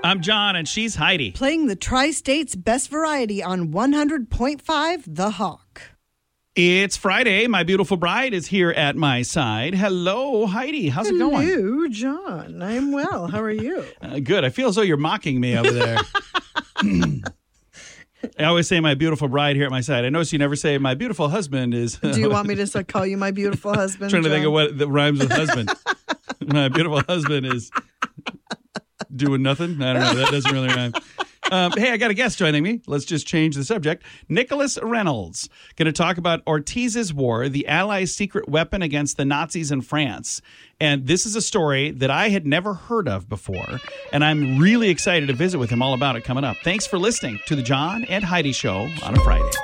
I'm John, and she's Heidi. Playing the Tri-State's best variety on 100.5 The Hawk. It's Friday. My beautiful bride is here at my side. Hello, Heidi. How's it going? Hello, John. I'm well. How are you? Good. I feel as though you're mocking me over there. I always say my beautiful bride here at my side. I notice you never say my beautiful husband is... Do you want me to call you my beautiful husband, trying to John? think of what that rhymes with husband. My beautiful husband is doing nothing. I don't know. That doesn't really rhyme. Hey, I got a guest joining me. Let's just change the subject. Nicholas Reynolds, going to talk about Ortiz's War, the Allies' secret weapon against the Nazis in France. And this is a story that I had never heard of before, and I'm really excited to visit with him all about it coming up. Thanks for listening to the John and Heidi Show on a Friday.